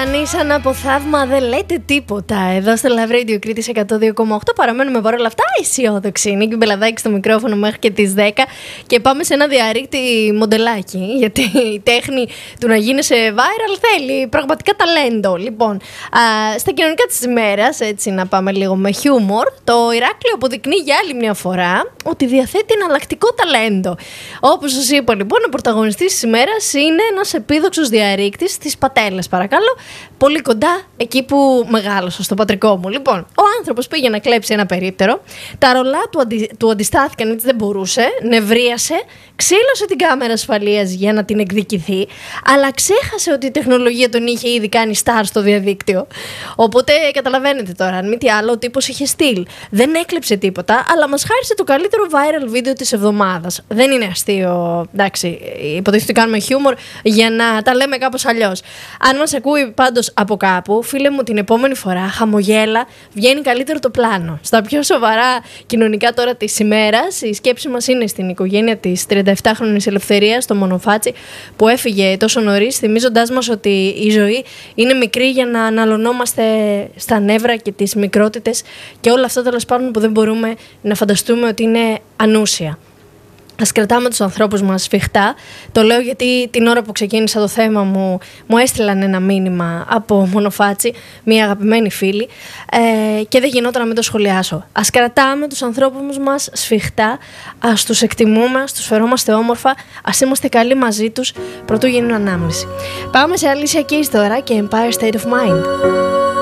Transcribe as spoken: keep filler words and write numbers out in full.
Εμφανίσαν από θαύμα, δεν λέτε τίποτα. Εδώ στο Love Radio Κρήτης εκατό δύο κόμμα οκτώ παραμένουμε παρόλα αυτά αισιόδοξοι. Νίκη Μπελαδάκη στο μικρόφωνο μέχρι και τις δέκα. Και πάμε σε ένα διαρρήκτη μοντελάκι. Γιατί η τέχνη του να γίνει σε viral θέλει πραγματικά ταλέντο. Λοιπόν, α, στα κοινωνικά της ημέρας, έτσι να πάμε λίγο με χιούμορ, το Ηράκλειο αποδεικνύει για άλλη μια φορά ότι διαθέτει εναλλακτικό ταλέντο. Όπως σας είπα, λοιπόν, ο πρωταγωνιστής της ημέρας είναι ένας επίδοξος διαρρήκτης της Πατέλας, παρακαλώ. Πολύ κοντά εκεί που μεγάλωσα, στο πατρικό μου. Λοιπόν, ο άνθρωπος πήγε να κλέψει ένα περίπτερο. Τα ρολά του, αντι... του αντιστάθηκαν, έτσι δεν μπορούσε. Νευρίασε, ξύλωσε την κάμερα ασφαλείας για να την εκδικηθεί. Αλλά ξέχασε ότι η τεχνολογία τον είχε ήδη κάνει star στο διαδίκτυο. Οπότε καταλαβαίνετε τώρα, αν μη τι άλλο, ο τύπος είχε στυλ. Δεν έκλεψε τίποτα, αλλά μας χάρισε το καλύτερο viral βίντεο της εβδομάδας. Δεν είναι αστείο, εντάξει, υποτίθεται ότι κάνουμε χιούμορ για να τα λέμε κάπως αλλιώς. Αν μας ακούει πάντως από κάπου, φίλε μου, την επόμενη φορά χαμογέλα, βγαίνει καλύτερο το πλάνο. Στα πιο σοβαρά κοινωνικά τώρα της ημέρας, η σκέψη μας είναι στην οικογένεια της τριανταεφτάχρονης Ελευθερίας, το Μονοφάτσι, που έφυγε τόσο νωρίς, θυμίζοντάς μας ότι η ζωή είναι μικρή για να αναλωνόμαστε στα νεύρα και τις μικρότητες και όλα αυτά τέλος πάντων που δεν μπορούμε να φανταστούμε ότι είναι ανούσια. Ας κρατάμε τους ανθρώπους μας σφιχτά. Το λέω γιατί την ώρα που ξεκίνησα το θέμα μου μου έστειλαν ένα μήνυμα από Μονοφάτσι, μια αγαπημένη φίλη, ε, και δεν γινόταν να μην το σχολιάσω. Ας κρατάμε τους ανθρώπους μας σφιχτά, ας τους εκτιμούμε, ας τους φερόμαστε όμορφα, ας είμαστε καλοί μαζί τους προτού γίνουν ανάμνηση. Πάμε σε Alicia Keys τώρα και Empire State of Mind.